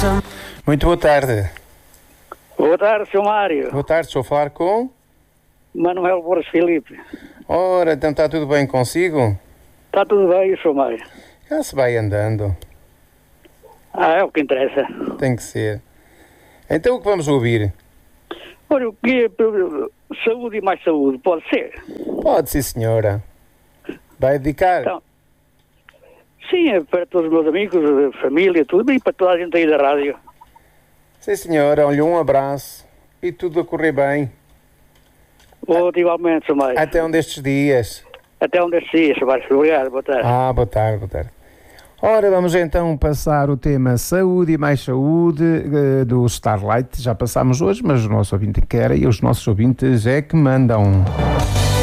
Muito boa tarde. Boa tarde, Sr. Mário. Boa tarde, estou a falar com... Manuel Borges Filipe. Ora, então está tudo bem consigo? Está tudo bem, Sr. Mário? Já se vai andando. É o que interessa. Tem que ser. Então o que vamos ouvir? Olha, o que é saúde e mais saúde, pode ser? Pode, sim, senhora. Vai dedicar? Então, sim, é para todos os meus amigos, família, tudo, e para toda a gente aí da rádio. Sim, senhora. Olha, um abraço. E tudo a correr bem. Outro igualmente, Sr. Mário. Até um destes dias. Até um destes dias, Sr. Mário. Obrigado, boa tarde. Boa tarde, boa tarde. Ora, vamos então passar o tema Saúde e Mais Saúde do Starlight. Já passámos hoje, mas o nosso ouvinte quer e os nossos ouvintes é que mandam.